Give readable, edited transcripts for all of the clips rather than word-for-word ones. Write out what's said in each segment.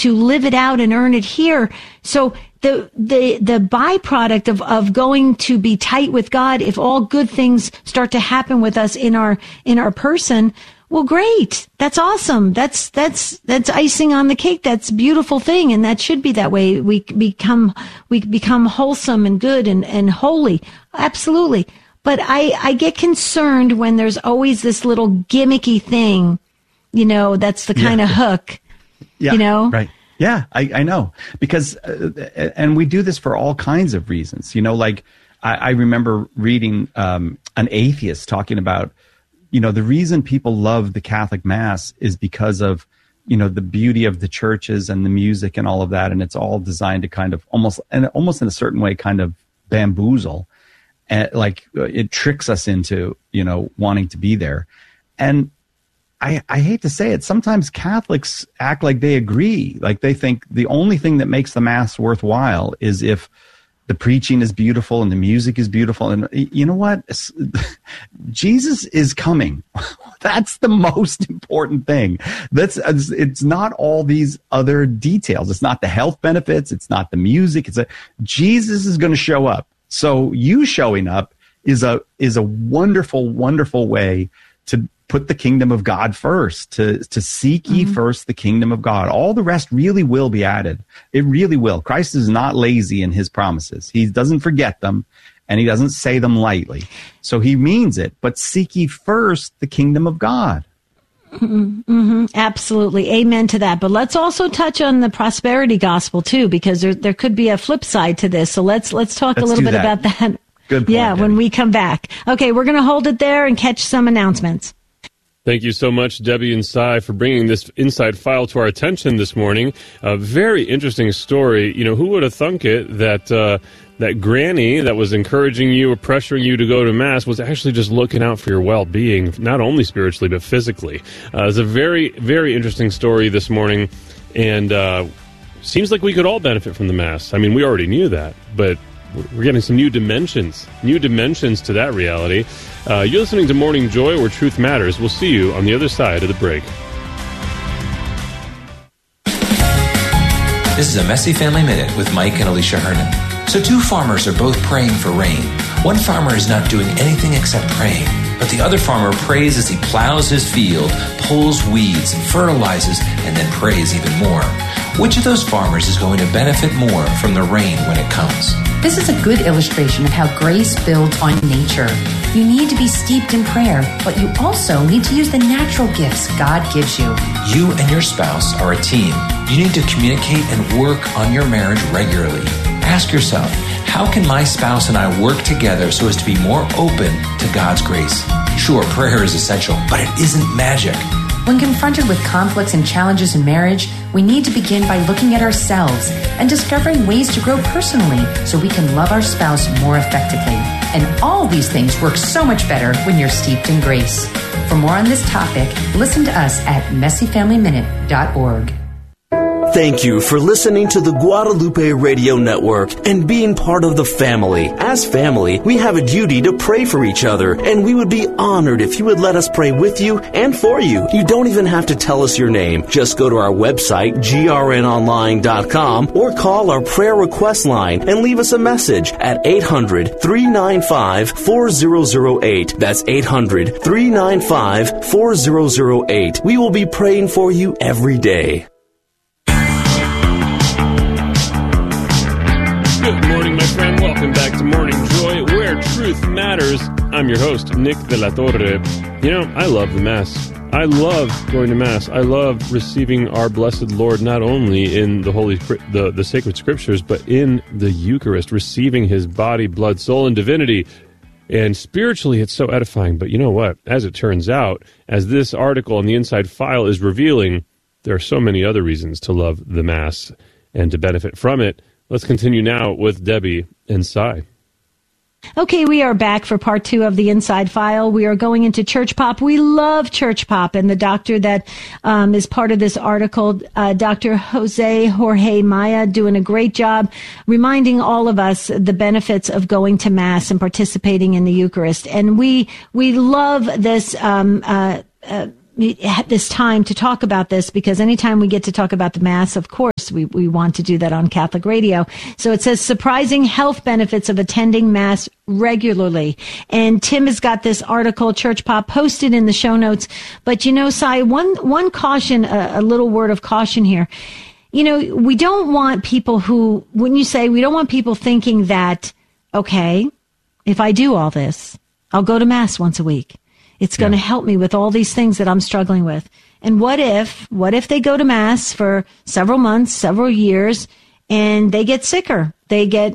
to live it out and earn it here. So the byproduct of going to be tight with God, if all good things start to happen with us in our person, well, great. That's awesome. That's icing on the cake. That's a beautiful thing. And that should be that way. We become wholesome and good and holy. Absolutely. But I get concerned when there's always this little gimmicky thing, that's the kind of hook, Right. Yeah, I know. Because, and we do this for all kinds of reasons, like I remember reading an atheist talking about, the reason people love the Catholic Mass is because of, the beauty of the churches and the music and all of that. And it's all designed to kind of almost in a certain way, kind of bamboozle. And like it tricks us into, wanting to be there. And I hate to say it, sometimes Catholics act like they agree. Like they think the only thing that makes the Mass worthwhile is if the preaching is beautiful and the music is beautiful. And you know what? Jesus is coming. That's the most important thing. It's not all these other details. It's not the health benefits. It's not the music. Jesus is going to show up. So you showing up is a wonderful, wonderful way to put the kingdom of God first, to seek ye first the kingdom of God. All the rest really will be added. It really will. Christ is not lazy in his promises. He doesn't forget them, and he doesn't say them lightly. So he means it, but seek ye first the kingdom of God. Mm-hmm. Absolutely. Amen to that. But let's also touch on the prosperity gospel too, because there could be a flip side to this. So let's talk a little bit about that. Good point, yeah, Debbie. When we come back. Okay, we're going to hold it there and catch some announcements. Thank you so much, Debbie and Cy, for bringing this inside file to our attention this morning. A very interesting story. Who would have thunk it that that granny that was encouraging you or pressuring you to go to Mass was actually just looking out for your well-being, not only spiritually, but physically. It's a very, very interesting story this morning, and seems like we could all benefit from the Mass. I mean, we already knew that, but we're getting some new dimensions to that reality. You're listening to Morning Joy, where truth matters. We'll see you on the other side of the break. This is a Messy Family Minute with Mike and Alicia Hernon. So two farmers are both praying for rain. One farmer is not doing anything except praying, but the other farmer prays as he plows his field, pulls weeds, and fertilizes, and then prays even more. Which of those farmers is going to benefit more from the rain when it comes? This is a good illustration of how grace builds on nature. You need to be steeped in prayer, but you also need to use the natural gifts God gives you. You and your spouse are a team. You need to communicate and work on your marriage regularly. Ask yourself, how can my spouse and I work together so as to be more open to God's grace? Sure, prayer is essential, but it isn't magic. When confronted with conflicts and challenges in marriage, we need to begin by looking at ourselves and discovering ways to grow personally so we can love our spouse more effectively. And all these things work so much better when you're steeped in grace. For more on this topic, listen to us at messyfamilyminute.org. Thank you for listening to the Guadalupe Radio Network and being part of the family. As family, we have a duty to pray for each other, and we would be honored if you would let us pray with you and for you. You don't even have to tell us your name. Just go to our website, grnonline.com, or call our prayer request line and leave us a message at 800-395-4008. That's 800-395-4008. We will be praying for you every day. Good morning, my friend. Welcome back to Morning Joy, where truth matters. I'm your host, Nick de la Torre. I love the Mass. I love going to Mass. I love receiving our blessed Lord not only in the sacred scriptures, but in the Eucharist, receiving his body, blood, soul, and divinity. And spiritually, it's so edifying. But you know what? As it turns out, as this article on the Inside File is revealing, there are so many other reasons to love the Mass and to benefit from it. Let's continue now with Debbie and Cy. Okay, we are back for part 2 of the Inside File. We are going into church pop. We love church pop, and the doctor that is part of this article, Dr. Jorge Maya, doing a great job reminding all of us the benefits of going to Mass and participating in the Eucharist. And we love this this time to talk about this, because anytime we get to talk about the Mass, of course, we want to do that on Catholic Radio. So it says surprising health benefits of attending Mass regularly. And Tim has got this article, Church Pop, posted in the show notes. But, Cy, one caution, a little word of caution here. We don't want people we don't want people thinking that, okay, if I do all this, I'll go to Mass once a week. It's going to help me with all these things that I'm struggling with. And what if they go to Mass for several months, several years, and they get sicker? They get,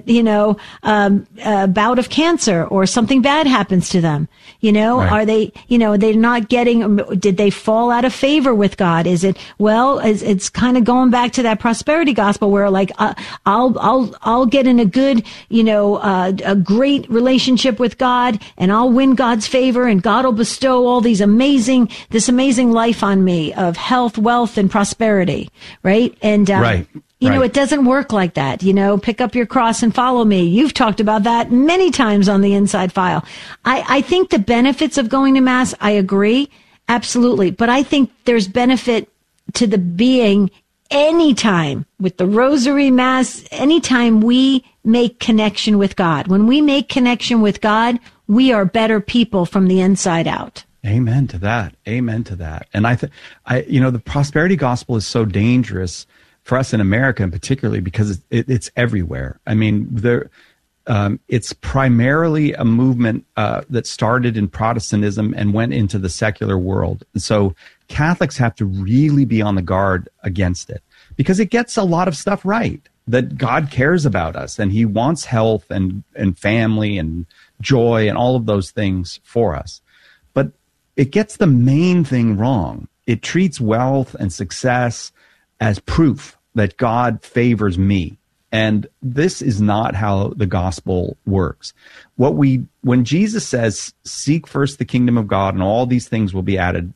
a bout of cancer, or something bad happens to them. Right. Are they, they're not getting, did they fall out of favor with God? Is it, it's kind of going back to that prosperity gospel where like, I'll get in a good, a great relationship with God, and I'll win God's favor, and God will bestow all this amazing life on me of health, wealth, and prosperity. Right. And, right. It doesn't work like that. Pick up your cross and follow me. You've talked about that many times on the Inside File. I think the benefits of going to Mass, I agree, absolutely. But I think there's benefit to the being anytime with the Rosary, Mass, anytime we make connection with God. When we make connection with God, we are better people from the inside out. Amen to that. Amen to that. And the prosperity gospel is so dangerous for us in America, and particularly because it's everywhere. I mean, it's primarily a movement that started in Protestantism and went into the secular world. And so Catholics have to really be on the guard against it, because it gets a lot of stuff right, that God cares about us and he wants health and family and joy and all of those things for us. But it gets the main thing wrong. It treats wealth and success as proof that God favors me. And this is not how the gospel works. When Jesus says, seek first the kingdom of God and all these things will be added,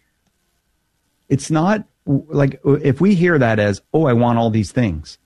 it's not like, if we hear that as, I want all these things,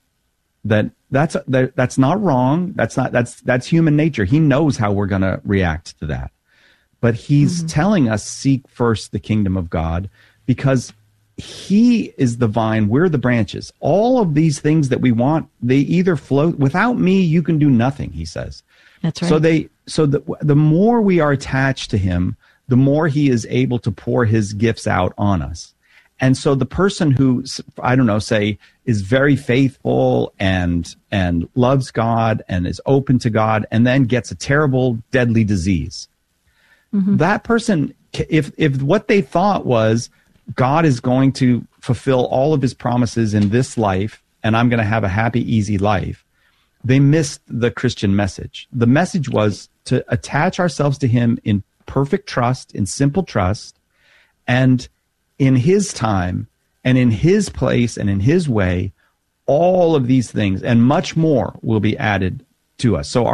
that's not wrong. That's human nature. He knows how we're going to react to that. But he's telling us, seek first the kingdom of God, because he is the vine, we're the branches. All of these things that we want, they either flow. Without me, you can do nothing, he says. That's right. So the more we are attached to him, the more he is able to pour his gifts out on us. And so the person who, say is very faithful and loves God and is open to God, and then gets a terrible, deadly disease. That person, if what they thought was, God is going to fulfill all of his promises in this life, and I'm going to have a happy, easy life, they missed the Christian message. The message was to attach ourselves to him in perfect trust, in simple trust, and in his time, and in his place, and in his way, all of these things and much more will be added to us. So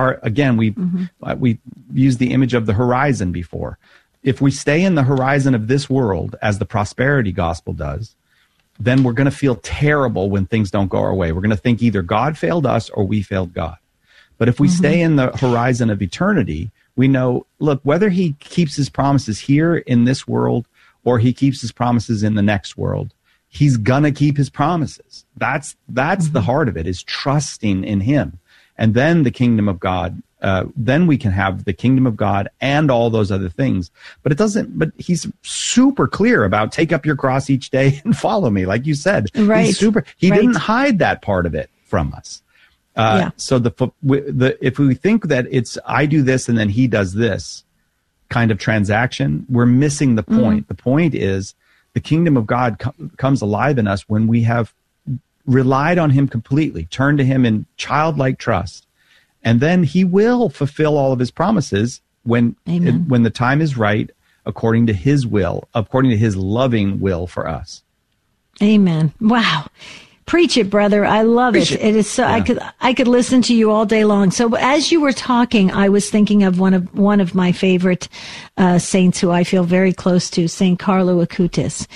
we used the image of the horizon before. If we stay in the horizon of this world, as the prosperity gospel does, then we're going to feel terrible when things don't go our way. We're going to think either God failed us or we failed God. But if we stay in the horizon of eternity, we know, look, whether he keeps his promises here in this world or he keeps his promises in the next world, he's going to keep his promises. That's the heart of it, is trusting in him. And then the kingdom of God, then we can have the kingdom of God and all those other things. But he's super clear about take up your cross each day and follow me, like you said. Right. He didn't hide that part of it from us. So if we think that it's I do this and then he does this kind of transaction, we're missing the point. The point is the kingdom of God comes alive in us when we have relied on him completely, turned to him in childlike trust, and then he will fulfill all of his promises when the time is right, according to his will, according to his loving will for us. Amen. Wow. Preach it, brother. I love it. It is so. Yeah. I could listen to you all day long. So as you were talking, I was thinking of one of my favorite saints who I feel very close to, Saint Carlo Acutis.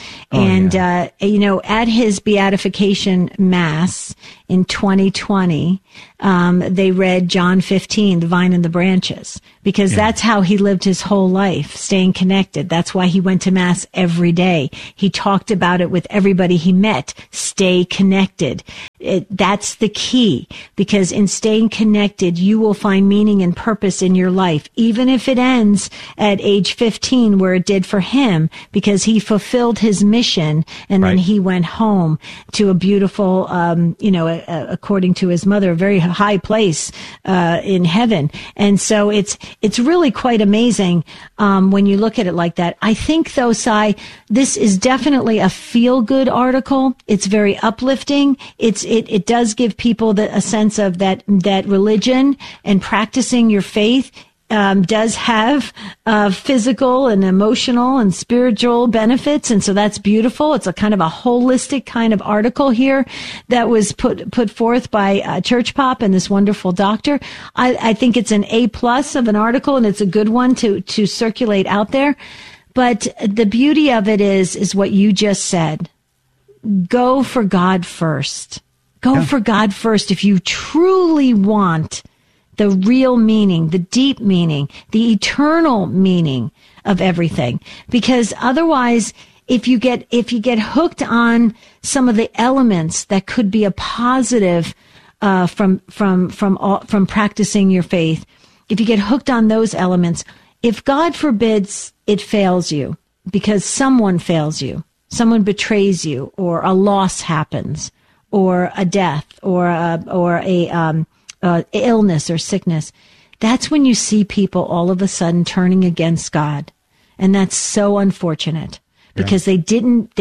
At his beatification mass in 2020, they read John 15, the vine and the branches, because that's how he lived his whole life, staying connected. That's why he went to Mass every day. He talked about it with everybody he met. Stay connected. That's the key, because in staying connected, you will find meaning and purpose in your life, even if it ends at age 15, where it did for him, because he fulfilled his mission, and then he went home to a beautiful, according to his mother, a very high place in heaven. And so it's really quite amazing when you look at it like that. I think, though, Sai, this is definitely a feel-good article. It's very uplifting. It does give people a sense of that religion and practicing your faith does have physical and emotional and spiritual benefits, and so that's beautiful. It's a kind of a holistic kind of article here that was put forth by Church Pop and this wonderful doctor. I think it's an A+ of an article, and it's a good one to circulate out there. But the beauty of it is what you just said. Go for God first. Go for God first if you truly want the real meaning, the deep meaning, the eternal meaning of everything. Because otherwise, if you get hooked on some of the elements that could be a positive from practicing your faith, if you get hooked on those elements, if God forbids it fails you because someone fails you, someone betrays you, or a loss happens, or a death, or a illness or sickness, that's when you see people all of a sudden turning against God. And that's so unfortunate, because they didn't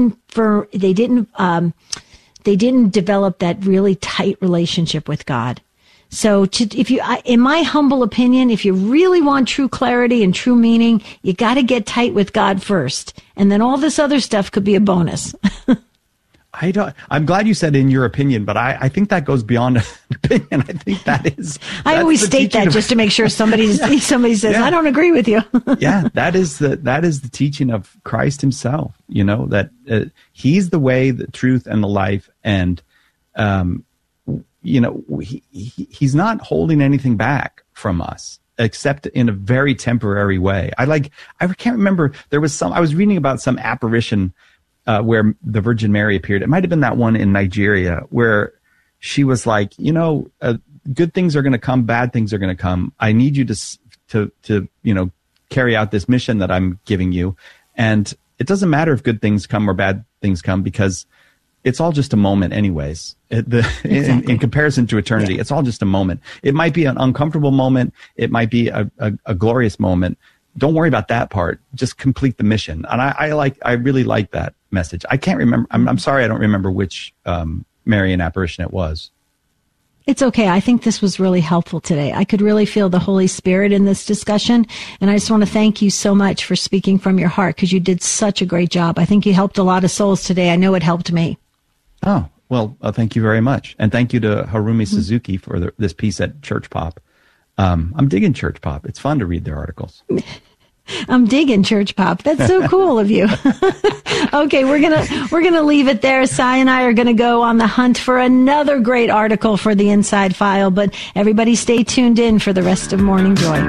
develop that really tight relationship with God. So in my humble opinion, if you really want true clarity and true meaning, you got to get tight with God first. And then all this other stuff could be a bonus. I'm glad you said in your opinion, but I think that goes beyond an opinion. I think that is. I always state that just to make sure somebody says, I don't agree with you. Yeah, that is the teaching of Christ himself, that he's the way, the truth, and the life. And, he's not holding anything back from us, except in a very temporary way. I can't remember. I was reading about some apparition where the Virgin Mary appeared. It might have been that one in Nigeria where she was like, good things are going to come, bad things are going to come. I need you to carry out this mission that I'm giving you. And it doesn't matter if good things come or bad things come, because it's all just a moment anyways. In comparison to eternity, it's all just a moment. It might be an uncomfortable moment. It might be a glorious moment. Don't worry about that part. Just complete the mission. And I really like that message. I can't remember. I'm sorry, I don't remember which Marian apparition it was. It's okay. I think this was really helpful today. I could really feel the Holy Spirit in this discussion. And I just want to thank you so much for speaking from your heart, because you did such a great job. I think you helped a lot of souls today. I know it helped me. Oh, well, thank you very much. And thank you to Harumi Suzuki for this piece at Church Pop. I'm digging Church Pop. It's fun to read their articles. I'm digging Church Pop. That's so cool of you. Okay, we're gonna leave it there. Sai and I are gonna go on the hunt for another great article for the Inside File. But everybody, stay tuned in for the rest of Morning Joy.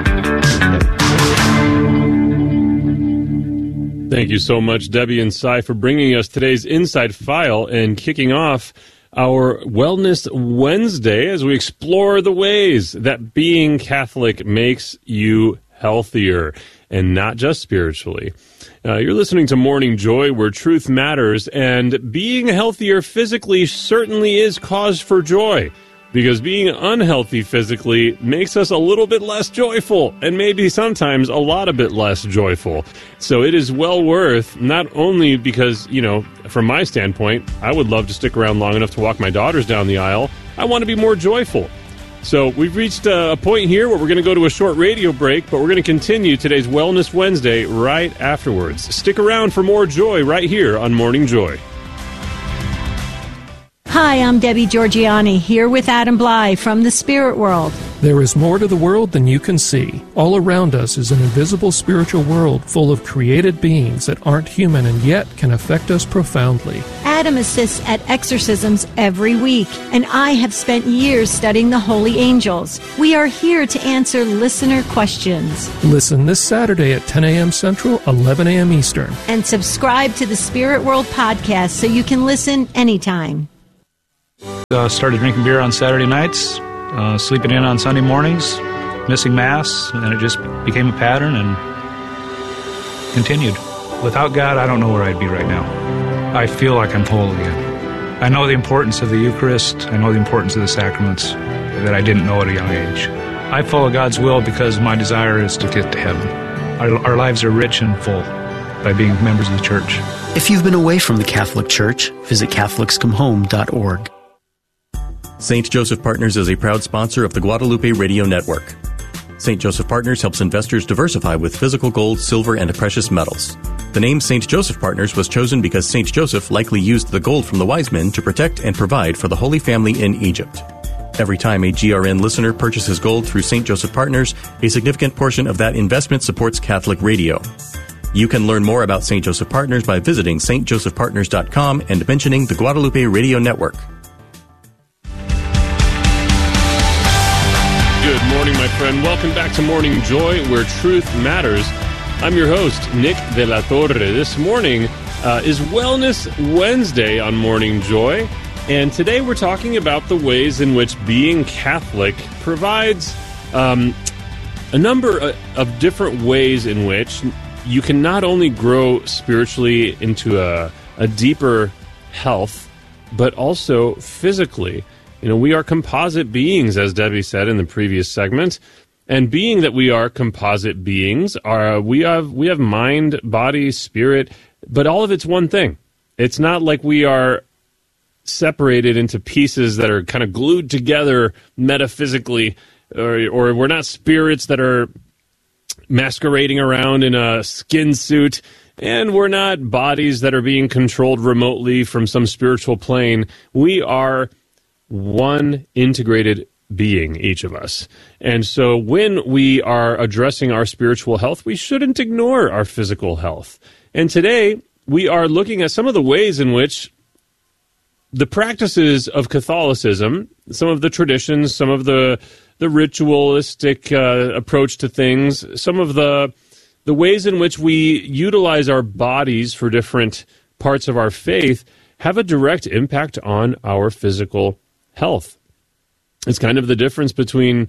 Thank you so much, Debbie and Sai, for bringing us today's Inside File and kicking off our Wellness Wednesday as we explore the ways that being Catholic makes you healthier, and not just spiritually. You're listening to Morning Joy, where truth matters, and being healthier physically certainly is cause for joy, because being unhealthy physically makes us a little bit less joyful, and maybe sometimes a lot of bit less joyful. So it is well worth, not only because, from my standpoint, I would love to stick around long enough to walk my daughters down the aisle. I want to be more joyful. So we've reached a point here where we're going to go to a short radio break, but we're going to continue today's Wellness Wednesday right afterwards. Stick around for more joy right here on Morning Joy. Hi, I'm Debbie Georgianni, here with Adam Bly from the Spirit World. There is more to the world than you can see. All around us is an invisible spiritual world full of created beings that aren't human and yet can affect us profoundly. Adam assists at exorcisms every week, and I have spent years studying the holy angels. We are here to answer listener questions. Listen this Saturday at 10 a.m. Central, 11 a.m. Eastern. And subscribe to the Spirit World podcast so you can listen anytime. Started drinking beer on Saturday nights, sleeping in on Sunday mornings, missing Mass, and it just became a pattern and continued. Without God, I don't know where I'd be right now. I feel like I'm whole again. I know the importance of the Eucharist. I know the importance of the sacraments that I didn't know at a young age. I follow God's will because my desire is to get to heaven. Our lives are rich and full by being members of the Church. If you've been away from the Catholic Church, visit CatholicsComeHome.org. St. Joseph Partners is a proud sponsor of the Guadalupe Radio Network. St. Joseph Partners helps investors diversify with physical gold, silver, and precious metals. The name St. Joseph Partners was chosen because St. Joseph likely used the gold from the wise men to protect and provide for the Holy Family in Egypt. Every time a GRN listener purchases gold through St. Joseph Partners, a significant portion of that investment supports Catholic radio. You can learn more about St. Joseph Partners by visiting stjosephpartners.com and mentioning the Guadalupe Radio Network. Good morning, my friend. Welcome back to Morning Joy, where truth matters. I'm your host, Nick De La Torre. This morning is Wellness Wednesday on Morning Joy, and today we're talking about the ways in which being Catholic provides a number of different ways in which you can not only grow spiritually into a deeper health, but also physically. You know, we are composite beings, as Debbie said in the previous segment. And being that we are composite beings, we have mind, body, spirit, but all of it's one thing. It's not like we are separated into pieces that are kind of glued together metaphysically, or we're not spirits that are masquerading around in a skin suit, and we're not bodies that are being controlled remotely from some spiritual plane. We are one integrated being, each of us. And so when we are addressing our spiritual health, we shouldn't ignore our physical health. And today, we are looking at some of the ways in which the practices of Catholicism, some of the traditions, some of the ritualistic approach to things, some of the ways in which we utilize our bodies for different parts of our faith have a direct impact on our physical health. It's kind of the difference between,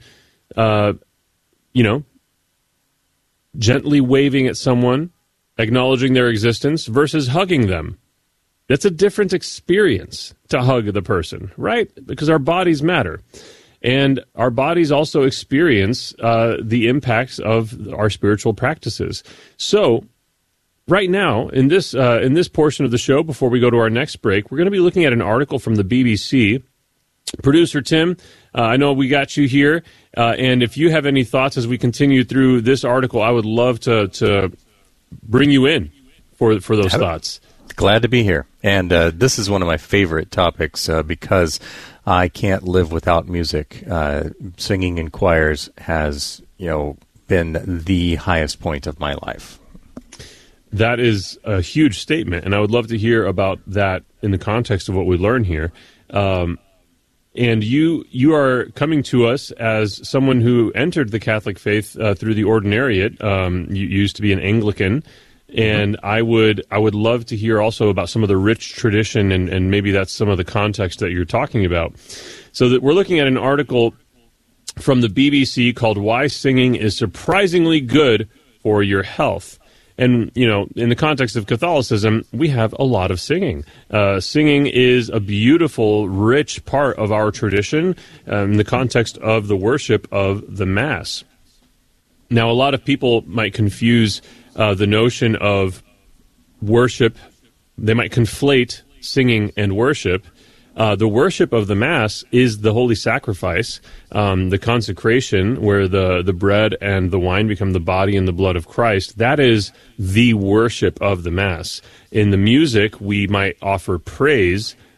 gently waving at someone, acknowledging their existence, versus hugging them. That's a different experience to hug the person, right? Because our bodies matter. And our bodies also experience the impacts of our spiritual practices. So, right now, in this portion of the show, before we go to our next break, we're going to be looking at an article from the BBC. Producer Tim, I know we got you here, and if you have any thoughts as we continue through this article, I would love to bring you in for those thoughts. Glad to be here. And this is one of my favorite topics because I can't live without music. Singing in choirs has, been the highest point of my life. That is a huge statement, and I would love to hear about that in the context of what we learn here. And you are coming to us as someone who entered the Catholic faith through the ordinariate. You used to be an Anglican, and I would love to hear also about some of the rich tradition, and maybe that's some of the context that you're talking about. So that we're looking at an article from the BBC called "Why Singing is Surprisingly Good for Your Health." And, in the context of Catholicism, we have a lot of singing. Singing is a beautiful, rich part of our tradition in the context of the worship of the Mass. Now, a lot of people might confuse the notion of worship. They might conflate singing and worship. The worship of the Mass is the holy sacrifice, the consecration where the bread and the wine become the body and the blood of Christ. That is the worship of the Mass. In the music, we might offer praise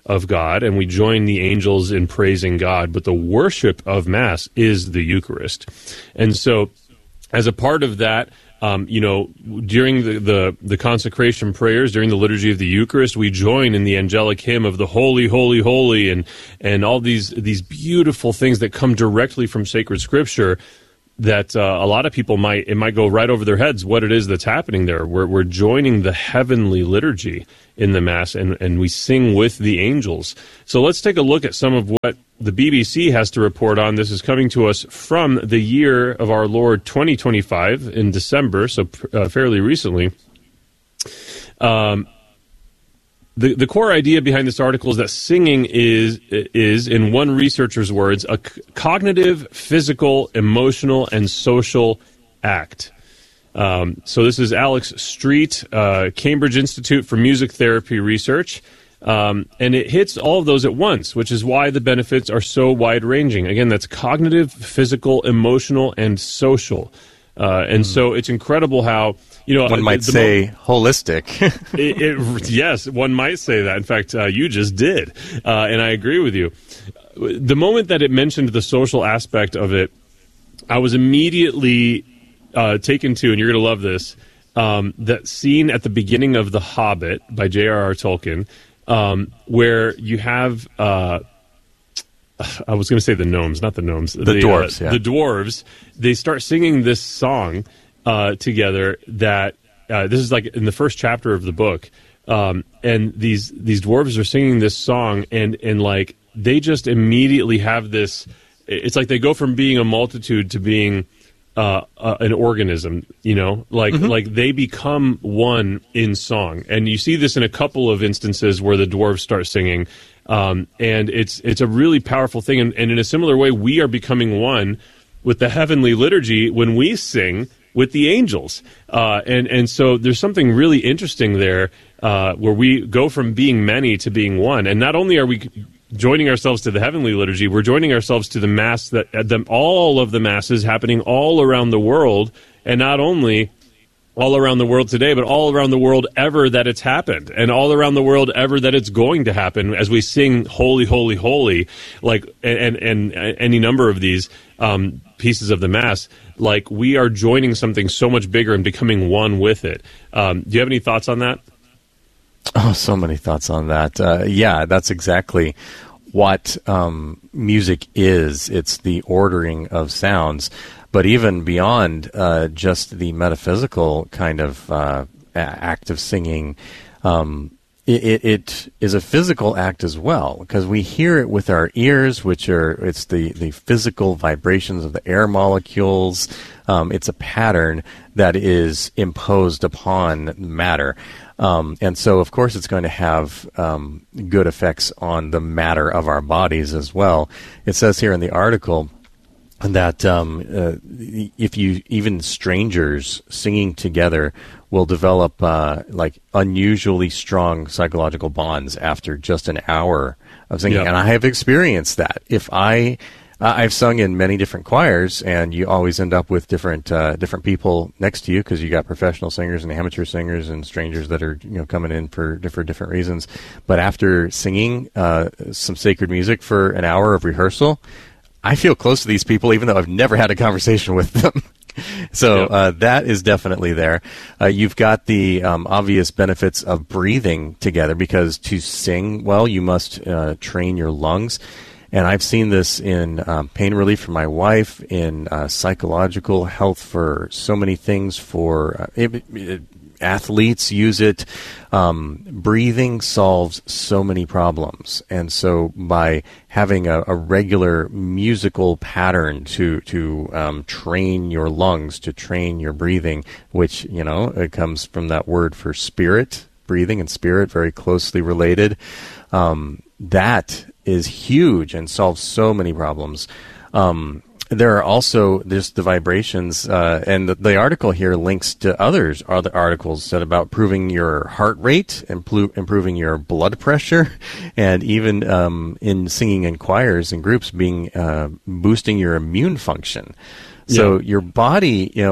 of God, and we join the angels in praising God, but the worship of Mass is the Eucharist. And so, as a part of that, during the consecration prayers, during the liturgy of the Eucharist, we join in the angelic hymn of the Holy, Holy, Holy, and all these beautiful things that come directly from sacred Scripture that a lot of people might go right over their heads what it is that's happening there. We're joining the heavenly liturgy in the Mass, and we sing with the angels. So let's take a look at some of what the BBC has to report on. This is coming to us from the year of our Lord 2025 in December, so fairly recently. The core idea behind this article is that singing is, in one researcher's words, a cognitive, physical, emotional, and social act. So this is Alex Street, Cambridge Institute for Music Therapy Research. And it hits all of those at once, which is why the benefits are so wide-ranging. Again, that's cognitive, physical, emotional, and social. And so it's incredible how, one might say holistic. Yes, one might say that. In fact, you just did. And I agree with you. The moment that it mentioned the social aspect of it, I was immediately taken to, and you're going to love this, that scene at the beginning of The Hobbit by J.R.R. Tolkien, where you have, I was going to say the gnomes, not the gnomes. The dwarves, yeah. The dwarves, they start singing this song together that, this is like in the first chapter of the book, and these dwarves are singing this song, and like, they just immediately have this, it's like they go from being a multitude to being an organism, like they become one in song. And you see this in a couple of instances where the dwarves start singing, and it's a really powerful thing. And in a similar way, we are becoming one with the heavenly liturgy when we sing with the angels. And so there's something really interesting there, where we go from being many to being one. And not only are we joining ourselves to the heavenly liturgy, we're joining ourselves to the Mass, all of the Masses happening all around the world, and not only all around the world today, but all around the world ever that it's happened, and all around the world ever that it's going to happen, as we sing Holy, Holy, Holy, like, and any number of these pieces of the Mass, like, we are joining something so much bigger and becoming one with it. Do you have any thoughts on that? Oh, so many thoughts on that. Yeah, that's exactly what music is. It's the ordering of sounds. But even beyond just the metaphysical kind of act of singing, it is a physical act as well, because we hear it with our ears, it's the physical vibrations of the air molecules. It's a pattern that is imposed upon matter. And so, of course, it's going to have good effects on the matter of our bodies as well. It says here in the article that if you, even strangers singing together, will develop like unusually strong psychological bonds after just an hour of singing. Yeah. And I have experienced that. I've sung in many different choirs, and you always end up with different people next to you, because you got professional singers and amateur singers and strangers that are coming in for different reasons. But after singing some sacred music for an hour of rehearsal, I feel close to these people, even though I've never had a conversation with them. So that is definitely there. You've got the obvious benefits of breathing together, because to sing well, you must train your lungs. And I've seen this in pain relief for my wife, in psychological health for so many things. For athletes use it. Breathing solves so many problems. And so by having a regular musical pattern to train your lungs, to train your breathing, which, it comes from that word for spirit, breathing and spirit, very closely related. That is huge and solves so many problems. There are also just the vibrations, and the article here links to other articles that about improving your heart rate, improving your blood pressure, and even in singing in choirs and groups, boosting your immune function. So your body,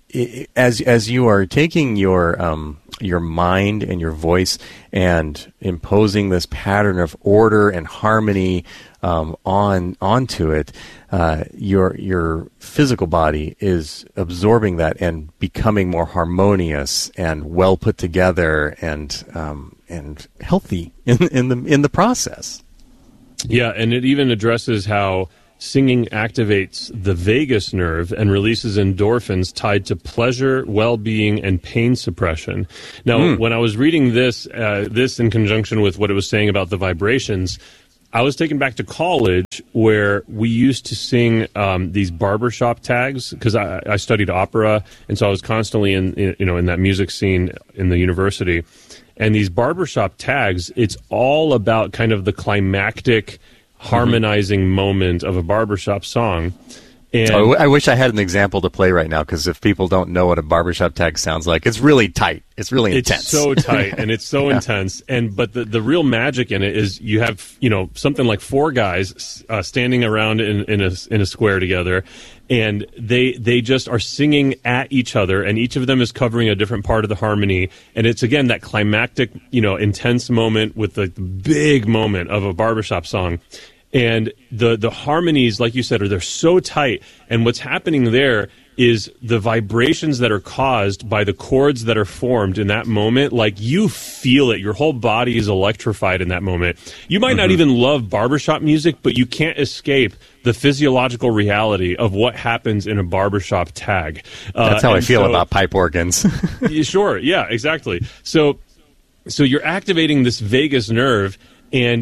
as you are taking your mind and your voice and imposing this pattern of order and harmony onto it, your physical body is absorbing that and becoming more harmonious and well put together and healthy in the process. Yeah, and it even addresses how singing activates the vagus nerve and releases endorphins tied to pleasure, well-being, and pain suppression. Now, when I was reading this in conjunction with what it was saying about the vibrations, I was taken back to college where we used to sing these barbershop tags, because I studied opera, and so I was constantly in that music scene in the university. And these barbershop tags, it's all about kind of the climactic harmonizing moment of a barbershop song. And I wish I had an example to play right now, because if people don't know what a barbershop tag sounds like, it's really tight. It's really intense. It's so tight and it's so intense. But the real magic in it is you have, something like four guys standing around in a square together, and they just are singing at each other, and each of them is covering a different part of the harmony. And it's, again, that climactic, intense moment with the big moment of a barbershop song. And the harmonies, like you said, they're so tight. And what's happening there is the vibrations that are caused by the chords that are formed in that moment. Like, you feel it. Your whole body is electrified in that moment. You might not even love barbershop music, but you can't escape the physiological reality of what happens in a barbershop tag. That's how I feel about pipe organs. Sure. Yeah, exactly. So you're activating this vagus nerve, and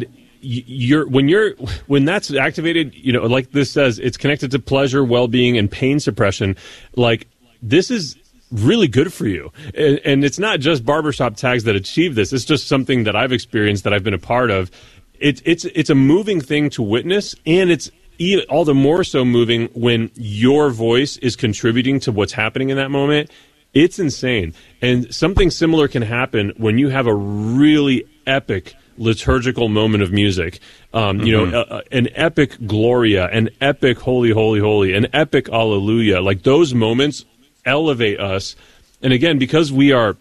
when that's activated, like this says, it's connected to pleasure, well-being, and pain suppression. Like, this is really good for you. And it's not just barbershop tags that achieve this. It's just something that I've experienced, that I've been a part of. It's a moving thing to witness, and it's all the more so moving when your voice is contributing to what's happening in that moment. It's insane. And something similar can happen when you have a really epic liturgical moment of music, an epic Gloria, an epic Holy, Holy, Holy, an epic Alleluia. Like, those moments elevate us. And again, because we are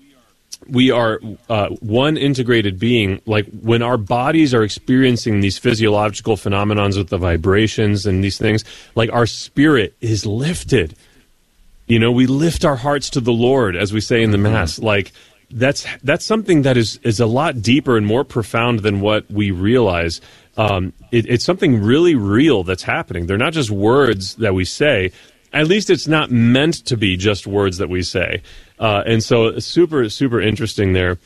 one integrated being, like, when our bodies are experiencing these physiological phenomenons with the vibrations and these things, like, our spirit is lifted. We lift our hearts to the Lord, as we say in the Mass. Like, that's something that is a lot deeper and more profound than what we realize. It's something really real that's happening. They're not just words that we say. At least it's not meant to be just words that we say. And so super, super interesting there.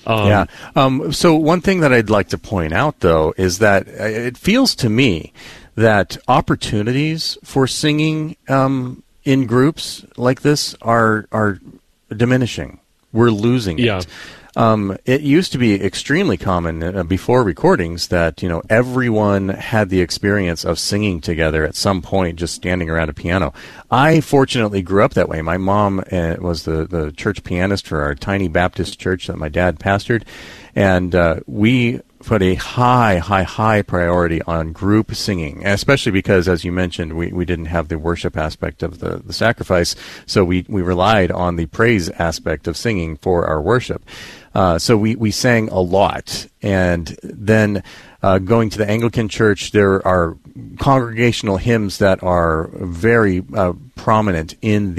So one thing that I'd like to point out, though, is that it feels to me that opportunities for singing in groups like this are diminishing. We're losing it. It used to be extremely common before recordings that, everyone had the experience of singing together at some point, just standing around a piano. I fortunately grew up that way. My mom was the church pianist for our tiny Baptist church that my dad pastored, and we put a high priority on group singing, especially because, as you mentioned, we didn't have the worship aspect of the sacrifice, so we relied on the praise aspect of singing for our worship. So we sang a lot. And then going to the Anglican Church, there are congregational hymns that are very prominent in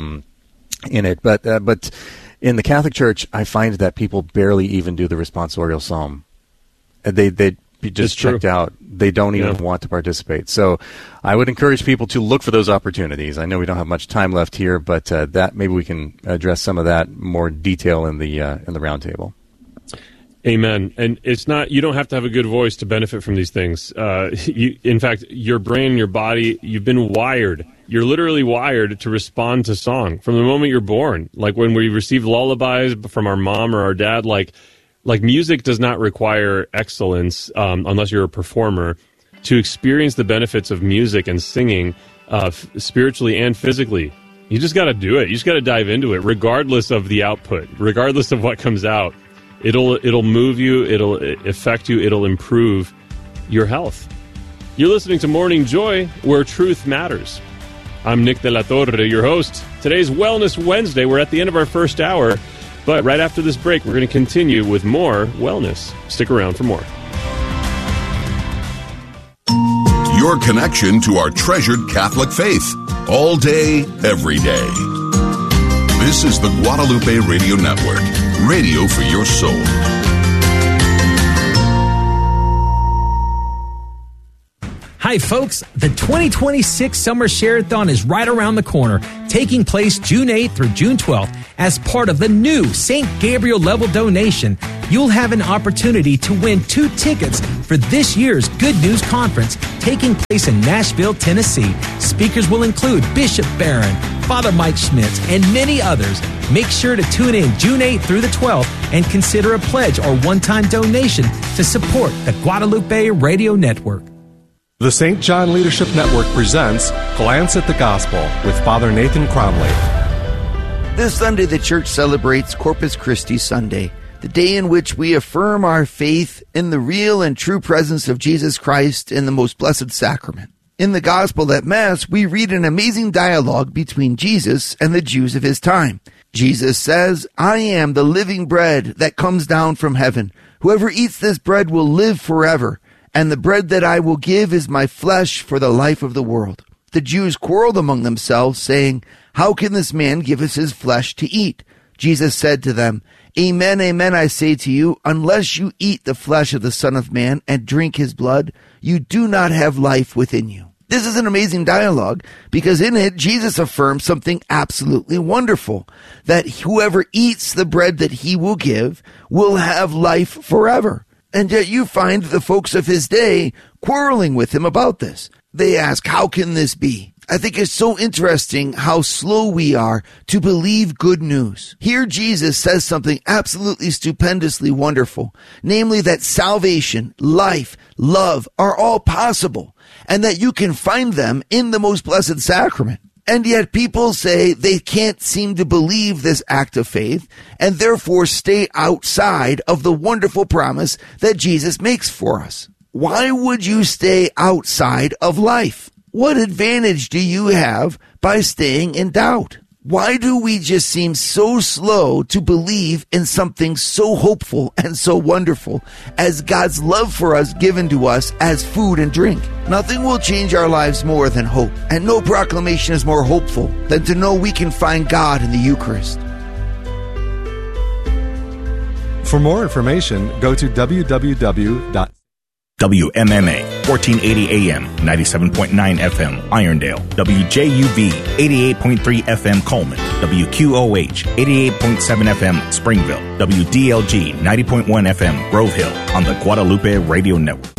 it. But in the Catholic Church, I find that people barely even do the responsorial psalm. They just checked out. They don't even want to participate. So I would encourage people to look for those opportunities. I know we don't have much time left here, but that maybe we can address some of that more detail in the roundtable. Amen. And it's not, you don't have to have a good voice to benefit from these things. In fact, your brain, your body, you've been wired. You're literally wired to respond to song from the moment you're born. Like, when we receive lullabies from our mom or our dad, like music does not require excellence unless you're a performer to experience the benefits of music and singing spiritually and physically. You just got to do it. You just got to dive into it, regardless of the output, regardless of what comes out. It'll move you. It'll affect you. It'll improve your health. You're listening to Morning Joy, where truth matters. I'm Nick De La Torre, your host. Today's Wellness Wednesday. We're at the end of our first hour, but right after this break, we're going to continue with more wellness. Stick around for more. Your connection to our treasured Catholic faith, all day, every day. This is the Guadalupe Radio Network, radio for your soul. Hi, folks. The 2026 Summer Share-a-thon is right around the corner, taking place June 8th through June 12th. As part of the new St. Gabriel level donation, you'll have an opportunity to win 2 tickets for this year's Good News Conference taking place in Nashville, Tennessee. Speakers will include Bishop Barron, Father Mike Schmitz, and many others. Make sure to tune in June 8th through the 12th and consider a pledge or one-time donation to support the Guadalupe Radio Network. The St. John Leadership Network presents Glance at the Gospel with Father Nathan Cromley. This Sunday, the Church celebrates Corpus Christi Sunday, the day in which we affirm our faith in the real and true presence of Jesus Christ in the most blessed sacrament. In the Gospel at Mass, we read an amazing dialogue between Jesus and the Jews of his time. Jesus says, "I am the living bread that comes down from heaven. Whoever eats this bread will live forever. And the bread that I will give is my flesh for the life of the world." The Jews quarreled among themselves, saying, "How can this man give us his flesh to eat?" Jesus said to them, "Amen, amen, I say to you, unless you eat the flesh of the Son of Man and drink his blood, you do not have life within you." This is an amazing dialogue because in it, Jesus affirms something absolutely wonderful, that whoever eats the bread that he will give will have life forever. And yet you find the folks of his day quarreling with him about this. They ask, how can this be? I think it's so interesting how slow we are to believe good news. Here Jesus says something absolutely stupendously wonderful, namely that salvation, life, love are all possible, and that you can find them in the most blessed sacrament. And yet people say they can't seem to believe this act of faith and therefore stay outside of the wonderful promise that Jesus makes for us. Why would you stay outside of life? What advantage do you have by staying in doubt? Why do we just seem so slow to believe in something so hopeful and so wonderful as God's love for us given to us as food and drink? Nothing will change our lives more than hope, and no proclamation is more hopeful than to know we can find God in the Eucharist. For more information, go to www.WMMA 1480 AM, 97.9 FM, Irondale. WJUV, 88.3 FM, Coleman. WQOH, 88.7 FM, Springville. WDLG, 90.1 FM, Grove Hill, on the Guadalupe Radio Network.